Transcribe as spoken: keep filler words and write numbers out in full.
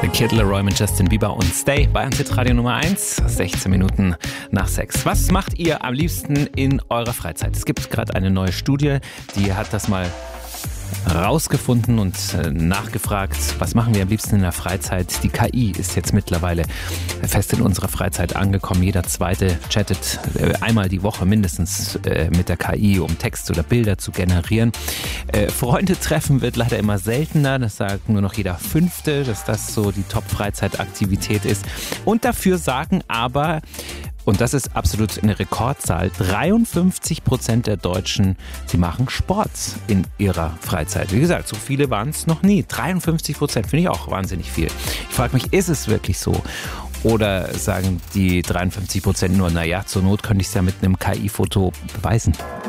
Kid Laroi mit Justin Bieber und Stay bei Hitradio Nummer eins, sechzehn Minuten nach sechs. Was macht ihr am liebsten in eurer Freizeit? Es gibt gerade eine neue Studie, die hat das mal rausgefunden und nachgefragt, was machen wir am liebsten in der Freizeit. Die K I ist jetzt mittlerweile fest in unserer Freizeit angekommen. Jeder Zweite chattet einmal die Woche mindestens mit der K I, um Text oder Bilder zu generieren. Freunde treffen wird leider immer seltener. Das sagt nur noch jeder Fünfte, dass das so die Top-Freizeitaktivität ist. Und dafür sagen aber, und das ist absolut eine Rekordzahl, dreiundfünfzig Prozent der Deutschen, sie machen Sport in ihrer Freizeit. Wie gesagt, so viele waren es noch nie. dreiundfünfzig Prozent finde ich auch wahnsinnig viel. Ich frage mich, ist es wirklich so? Oder sagen die dreiundfünfzig Prozent nur, naja, zur Not könnte ich es ja mit einem K I-Foto beweisen?